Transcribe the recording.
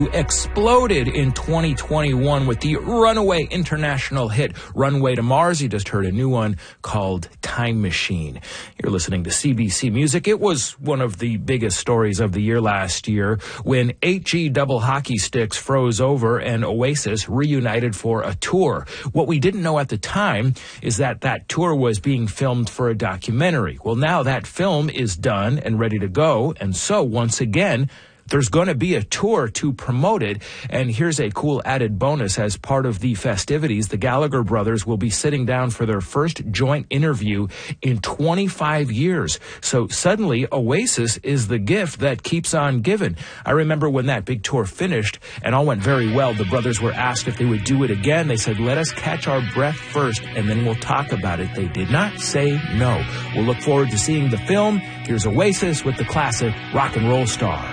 exploded in 2021 with the runaway international hit Runway to Mars. You just heard a new one called Time Machine. You're listening to CBC Music. It was one of the biggest stories of the year last year when HE double hockey sticks froze over and Oasis reunited for a tour. What we didn't know at the time is that that tour was being filmed for a documentary. Well, now that film is done and ready to go, and so once again, there's going to be a tour to promote it, and here's a cool added bonus. As part of the festivities, the Gallagher brothers will be sitting down for their first joint interview in 25 years. So suddenly, Oasis is the gift that keeps on giving. I remember when that big tour finished and all went very well, the brothers were asked if they would do it again. They said, let us catch our breath first, and then we'll talk about it. They did not say no. We'll look forward to seeing the film. Here's Oasis with the classic Rock and Roll Star.